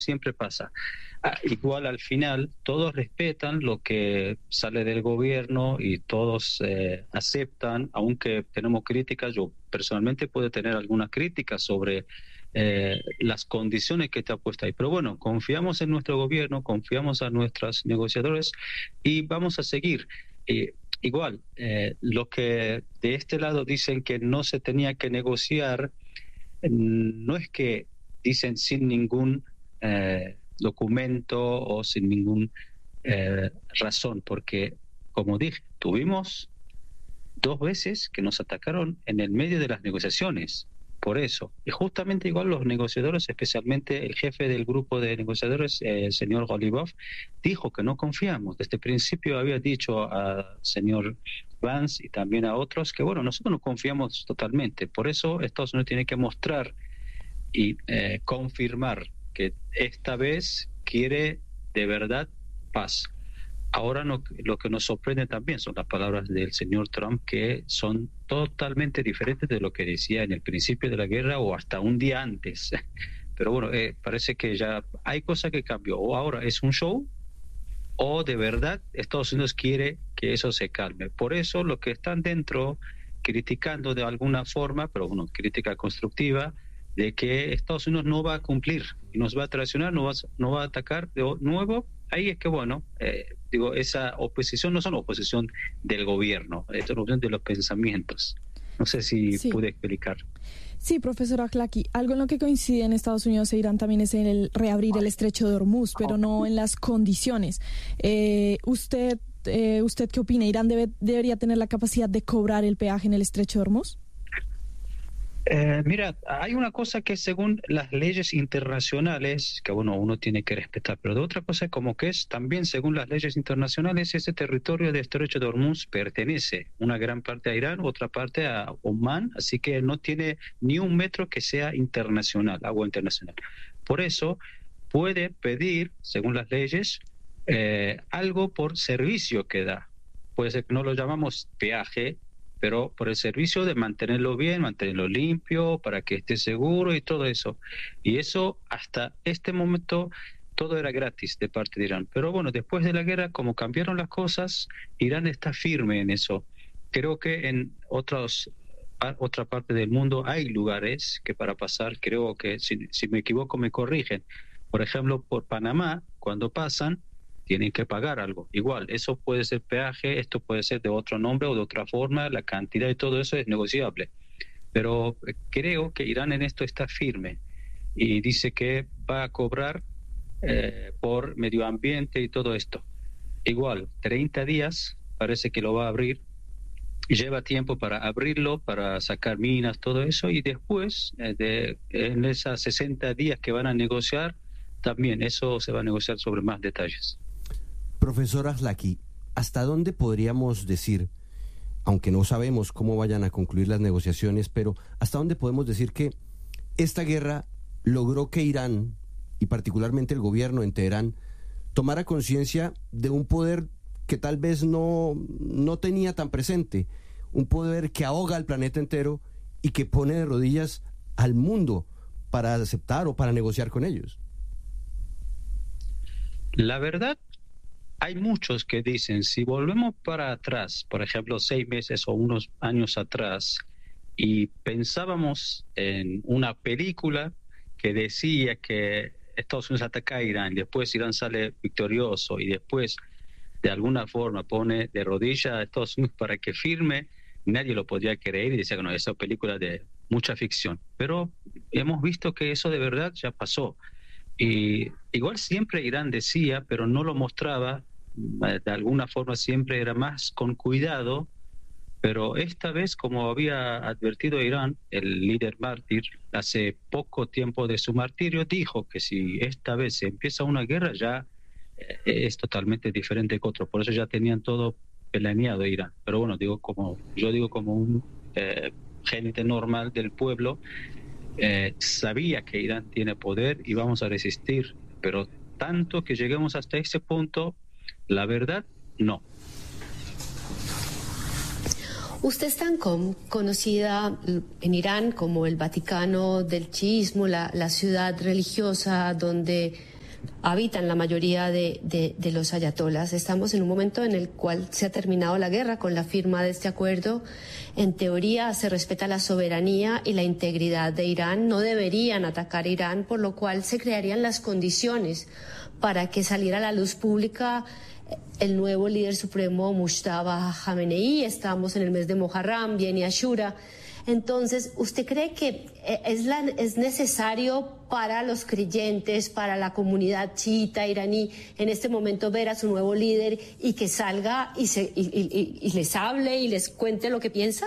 siempre pasa. Igual al final todos respetan lo que sale del gobierno y todos aceptan, aunque tenemos críticas. Yo personalmente puedo tener algunas críticas sobre las condiciones que está puesta ahí, pero bueno, confiamos en nuestro gobierno, confiamos a nuestros negociadores y vamos a seguir. Igual, los que de este lado dicen que no se tenía que negociar, no es que dicen sin ningún documento o sin ningún razón, porque, como dije, tuvimos 2 veces que nos atacaron en el medio de las negociaciones. Por eso, y justamente igual los negociadores, especialmente el jefe del grupo de negociadores, el señor Golibov, dijo que no confiamos. Desde el principio había dicho al señor Vance y también a otros que, bueno, nosotros no confiamos totalmente. Por eso Estados Unidos tiene que mostrar y confirmar que esta vez quiere de verdad paz. Ahora lo que nos sorprende también son las palabras del señor Trump, que son totalmente diferentes de lo que decía en el principio de la guerra o hasta un día antes. Pero bueno, parece que ya hay cosas que cambió. O ahora es un show o de verdad Estados Unidos quiere que eso se calme. Por eso los que están dentro criticando de alguna forma, pero bueno, crítica constructiva, de que Estados Unidos no va a cumplir y nos va a traicionar, no va a atacar de nuevo. Ahí es que, bueno, esa oposición no es una oposición del gobierno, es una oposición de los pensamientos. No sé si pude explicar. Sí, profesor Aklaki, algo en lo que coinciden Estados Unidos e Irán también es en el reabrir el estrecho de Hormuz, pero no en las condiciones. ¿Usted qué opina? ¿Irán debería tener la capacidad de cobrar el peaje en el estrecho de Hormuz? Mira, hay una cosa que según las leyes internacionales, que bueno, uno tiene que respetar, pero de otra cosa como que es también según las leyes internacionales, ese territorio de Estrecho de Hormuz pertenece una gran parte a Irán, otra parte a Omán, así que no tiene ni un metro que sea internacional, agua internacional. Por eso puede pedir, según las leyes, algo por servicio que da. Puede ser que no lo llamamos peaje, pero por el servicio de mantenerlo bien, mantenerlo limpio, para que esté seguro y todo eso. Y eso hasta este momento todo era gratis de parte de Irán. Pero bueno, después de la guerra, como cambiaron las cosas, Irán está firme en eso. Creo que en otra parte del mundo hay lugares que para pasar, creo que si me equivoco me corrigen. Por ejemplo, por Panamá, cuando pasan, tienen que pagar algo. Igual, eso puede ser peaje, esto puede ser de otro nombre o de otra forma, la cantidad y todo eso es negociable. Pero creo que Irán en esto está firme y dice que va a cobrar por medio ambiente y todo esto. Igual, 30 días parece que lo va a abrir, lleva tiempo para abrirlo, para sacar minas, todo eso, y después, en esas 60 días que van a negociar, también eso se va a negociar sobre más detalles. Profesor Aklaki, ¿hasta dónde podríamos decir, aunque no sabemos cómo vayan a concluir las negociaciones, pero hasta dónde podemos decir que esta guerra logró que Irán, y particularmente el gobierno en Teherán, tomara conciencia de un poder que tal vez no tenía tan presente, un poder que ahoga al planeta entero y que pone de rodillas al mundo para aceptar o para negociar con ellos? La verdad, hay muchos que dicen, si volvemos para atrás, por ejemplo, 6 meses o unos años atrás, y pensábamos en una película que decía que Estados Unidos ataca a Irán, después Irán sale victorioso y después de alguna forma pone de rodillas a Estados Unidos para que firme, nadie lo podía creer y decía que no, esa película de mucha ficción. Pero hemos visto que eso de verdad ya pasó. Y igual siempre Irán decía, pero no lo mostraba, de alguna forma siempre era más con cuidado, pero esta vez, como había advertido Irán, el líder mártir, hace poco tiempo de su martirio, dijo que si esta vez se empieza una guerra ya es totalmente diferente que otro, por eso ya tenían todo planeado Irán. Pero bueno, como un gente normal del pueblo, sabía que Irán tiene poder y vamos a resistir, pero tanto que lleguemos hasta ese punto, la verdad, no. Usted es tan conocida en Irán como el Vaticano del chiismo, la ciudad religiosa donde habitan la mayoría de los ayatolás. Estamos en un momento en el cual se ha terminado la guerra con la firma de este acuerdo. En teoría se respeta la soberanía y la integridad de Irán. No deberían atacar Irán, por lo cual se crearían las condiciones para que saliera a la luz pública el nuevo líder supremo Mujtaba Khamenei. Estamos en el mes de Muharram, viene Ashura. Entonces, ¿usted cree que es necesario para los creyentes, para la comunidad chiita iraní, en este momento ver a su nuevo líder y que salga y les hable y les cuente lo que piensa?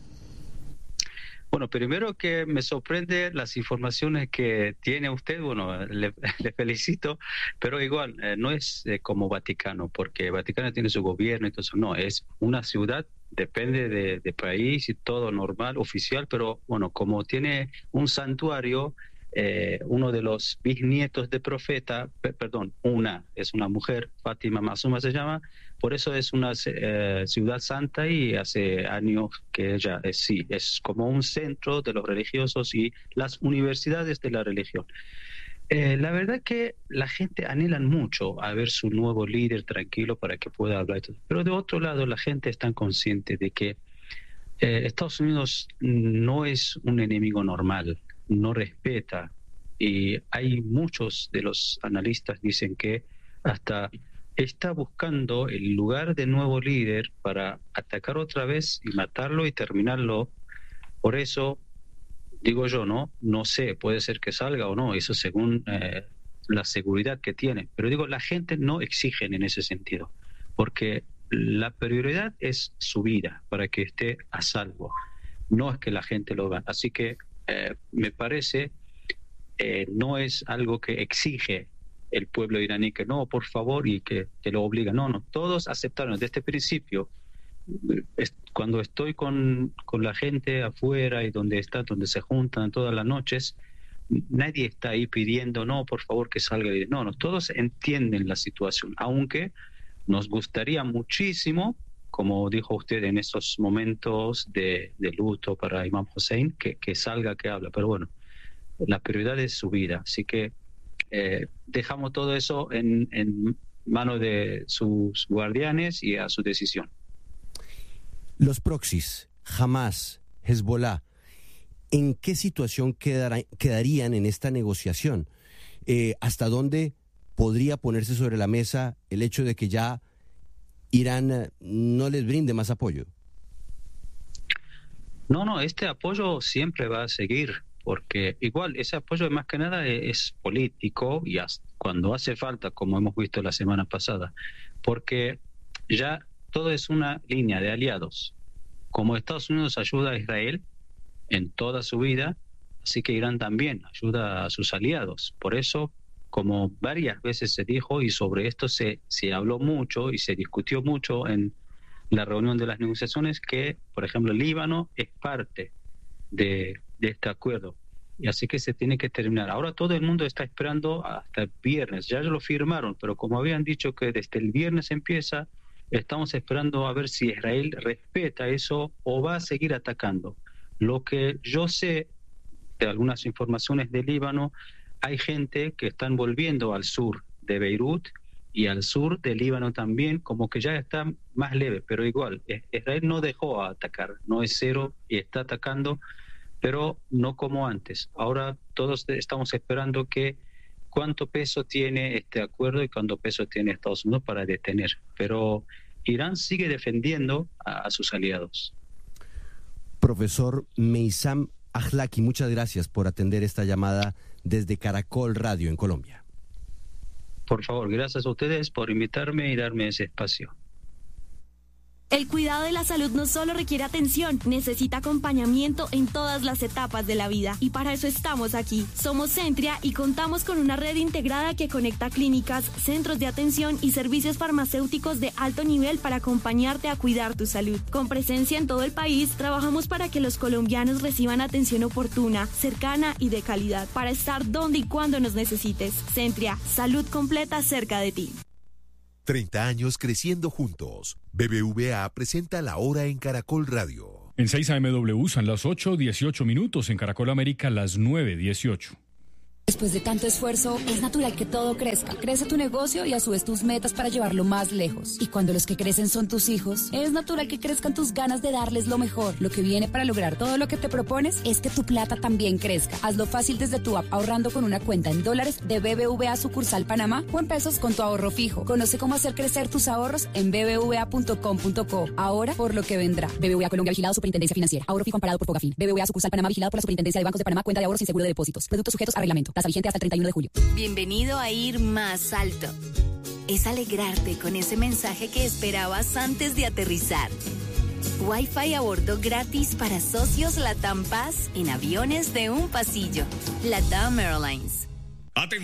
Bueno, primero que me sorprende las informaciones que tiene usted. Bueno, le felicito, pero igual no es como Vaticano, porque Vaticano tiene su gobierno y todo eso. No, es una ciudad, depende de país y todo normal, oficial, pero bueno, como tiene un santuario, uno de los bisnietos de profeta, es una mujer, Fátima Masuma se llama, por eso es una ciudad santa, y hace años que ella es como un centro de los religiosos y las universidades de la religión. La verdad que la gente anhela mucho a ver su nuevo líder tranquilo para que pueda hablar y todo. Pero de otro lado, la gente está consciente de que Estados Unidos no es un enemigo normal, no respeta, y hay muchos de los analistas dicen que hasta está buscando el lugar de nuevo líder para atacar otra vez y matarlo y terminarlo. Por eso digo yo, no sé, puede ser que salga o no, eso según la seguridad que tiene, pero digo, la gente no exige en ese sentido, porque la prioridad es su vida para que esté a salvo, no es que la gente lo haga. Así que me parece no es algo que exige el pueblo iraní, que no, por favor, y que lo obliga. No, todos aceptaron desde este principio. Cuando estoy con la gente afuera y donde se juntan todas las noches, nadie está ahí pidiendo, no, por favor, que salga. No, todos entienden la situación, aunque nos gustaría muchísimo, como dijo usted, en esos momentos de luto para Imam Hussein, que salga, que habla. Pero bueno, la prioridad es su vida, así que dejamos todo eso en manos de sus guardianes y a su decisión. Los proxies, Hamas, Hezbollah, ¿en qué situación quedarían en esta negociación? ¿Hasta dónde podría ponerse sobre la mesa el hecho de que ya Irán no les brinde más apoyo? No, este apoyo siempre va a seguir, porque igual ese apoyo más que nada es político y cuando hace falta, como hemos visto la semana pasada, porque ya todo es una línea de aliados. Como Estados Unidos ayuda a Israel en toda su vida, así que Irán también ayuda a sus aliados. Por eso, como varias veces se dijo, y sobre esto se habló mucho y se discutió mucho en la reunión de las negociaciones, que, por ejemplo, el Líbano es parte de este acuerdo, y así que se tiene que terminar. Ahora todo el mundo está esperando hasta el viernes, ya lo firmaron, pero como habían dicho que desde el viernes empieza, estamos esperando a ver si Israel respeta eso o va a seguir atacando. Lo que yo sé de algunas informaciones del Líbano, hay gente que están volviendo al sur de Beirut y al sur del Líbano también, como que ya está más leve, pero igual, Israel no dejó a atacar, no es cero y está atacando, pero no como antes. Ahora todos estamos esperando que cuánto peso tiene este acuerdo y cuánto peso tiene Estados Unidos para detener. Pero Irán sigue defendiendo a sus aliados. Profesor Meissam Akhlaki, muchas gracias por atender esta llamada desde Caracol Radio en Colombia. Por favor, gracias a ustedes por invitarme y darme ese espacio. El cuidado de la salud no solo requiere atención, necesita acompañamiento en todas las etapas de la vida. Y para eso estamos aquí. Somos Centria y contamos con una red integrada que conecta clínicas, centros de atención y servicios farmacéuticos de alto nivel para acompañarte a cuidar tu salud. Con presencia en todo el país, trabajamos para que los colombianos reciban atención oportuna, cercana y de calidad, para estar donde y cuando nos necesites. Centria, salud completa cerca de ti. 30 años creciendo juntos. BBVA presenta La Hora en Caracol Radio. En 6 AMW son las 8:18 minutos, en Caracol América las 9:18. Después de tanto esfuerzo, es natural que todo crezca. Crece tu negocio y a su vez tus metas para llevarlo más lejos. Y cuando los que crecen son tus hijos, es natural que crezcan tus ganas de darles lo mejor. Lo que viene para lograr todo lo que te propones es que tu plata también crezca. Hazlo fácil desde tu app ahorrando con una cuenta en dólares de BBVA sucursal Panamá o en pesos con tu ahorro fijo. Conoce cómo hacer crecer tus ahorros en bbva.com.co. Ahora por lo que vendrá. BBVA Colombia, vigilado Superintendencia Financiera. Ahorro fijo amparado por Fogafín. BBVA sucursal Panamá, vigilado por la Superintendencia de Bancos de Panamá. Cuenta de ahorros sin seguro de depósitos. Productos sujetos a reglamento. Tasa vigente hasta el 31 de julio. Bienvenido a Ir Más Alto. Es alegrarte con ese mensaje que esperabas antes de aterrizar. Wi-Fi a bordo gratis para socios LATAM Paz en aviones de un pasillo. LATAM Airlines.